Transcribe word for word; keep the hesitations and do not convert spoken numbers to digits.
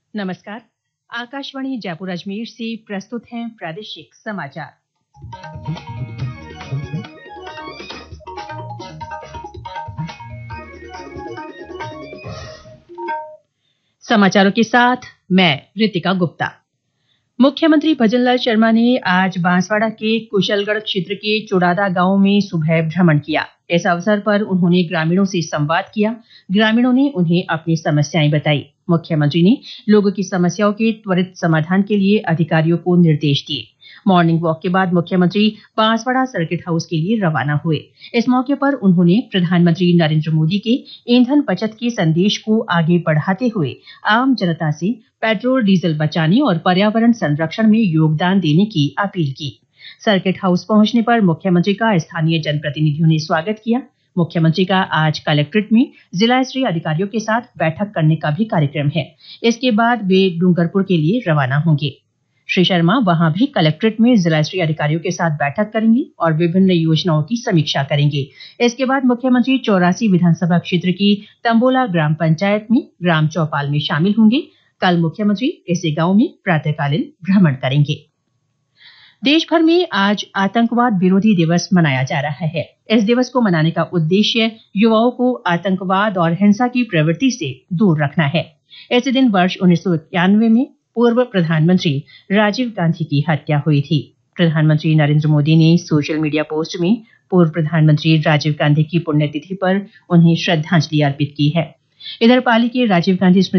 नमस्कार। आकाशवाणी जयपुर अजमेर से प्रस्तुत हैं प्रादेशिक समाचार। समाचारों के साथ मैं रितिका गुप्ता। मुख्यमंत्री भजनलाल शर्मा ने आज बांसवाड़ा के कुशलगढ़ क्षेत्र के चुड़ादा गांव में सुबह भ्रमण किया। इस अवसर पर उन्होंने ग्रामीणों से संवाद किया। ग्रामीणों ने उन्हें अपनी समस्याएं बताई। मुख्यमंत्री ने लोगों की समस्याओं के त्वरित समाधान के लिए अधिकारियों को निर्देश दिए। मॉर्निंग वॉक के बाद मुख्यमंत्री बांसवाड़ा सर्किट हाउस के लिए रवाना हुए। इस मौके पर उन्होंने प्रधानमंत्री नरेंद्र मोदी के ईंधन बचत के संदेश को आगे बढ़ाते हुए आम जनता से पेट्रोल डीजल बचाने और पर्यावरण संरक्षण में योगदान देने की अपील की। सर्किट हाउस पहुंचने पर मुख्यमंत्री का स्थानीय जनप्रतिनिधियों ने स्वागत किया। मुख्यमंत्री का आज कलेक्ट्रेट में जिला स्तरीय अधिकारियों के साथ बैठक करने का भी कार्यक्रम है। इसके बाद वे डूंगरपुर के लिए रवाना होंगे। श्री शर्मा वहां भी कलेक्ट्रेट में जिला स्तरीय अधिकारियों के साथ बैठक करेंगे और विभिन्न योजनाओं की समीक्षा करेंगे। इसके बाद मुख्यमंत्री चौरासी विधानसभा क्षेत्र की तंबोला ग्राम पंचायत में ग्राम चौपाल में शामिल होंगे। कल मुख्यमंत्री इसी गांव में प्रातःकालीन भ्रमण करेंगे। देश भर में आज आतंकवाद विरोधी दिवस मनाया जा रहा है। इस दिवस को मनाने का उद्देश्य युवाओं को आतंकवाद और हिंसा की प्रवृत्ति से दूर रखना है। इस दिन वर्ष उन्नीस सौ इक्यानवे में पूर्व प्रधानमंत्री राजीव गांधी की हत्या हुई थी। प्रधानमंत्री नरेंद्र मोदी ने सोशल मीडिया पोस्ट में पूर्व प्रधानमंत्री राजीव गांधी की पुण्यतिथि पर उन्हें श्रद्धांजलि अर्पित की है। इधर पाली के राजीव गांधी